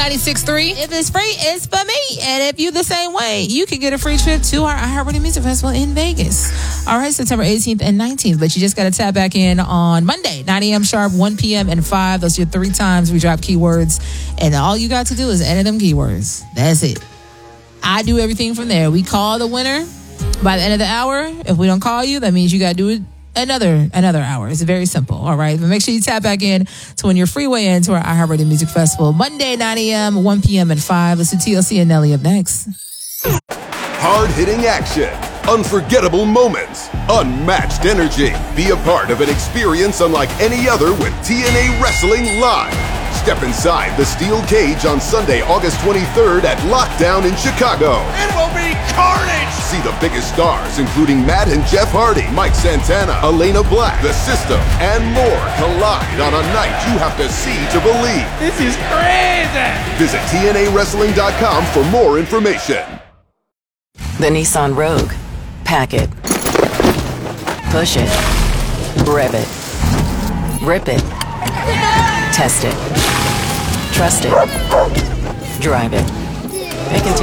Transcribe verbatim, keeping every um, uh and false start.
ninety-six point three. If it's free, it's for me. And if you're the same way, you can get a free trip to our iHeartRadio Music Festival in Vegas. All right, September eighteenth and nineteenth. But you just got to tap back in on Monday, nine a.m. sharp, one p.m. and five. Those are your three times we drop keywords. And all you got to do is enter them keywords. That's it. I do everything from there. We call the winner by the end of the hour. If we don't call you, that means you got to do it another another hour. It's very simple. All right. But make sure you tap back in to when you're freeway into our iHeartRadio Music Festival. Monday, nine a.m., one p.m. and five. Listen to T L C and Nelly up next. Hard-hitting action. Unforgettable moments. Unmatched energy. Be a part of an experience unlike any other with T N A Wrestling Live. Step inside the steel cage on Sunday, August twenty-third at Lockdown in Chicago. It will be carnage! See the biggest stars, including Matt and Jeff Hardy, Mike Santana, Elena Black, The System, and more collide on a night you have to see to believe. This is crazy! Visit T N A wrestling dot com for more information. The Nissan Rogue. Pack it. Push it. Rev it. Rip it. Test it. Trust it. Drive it. It can take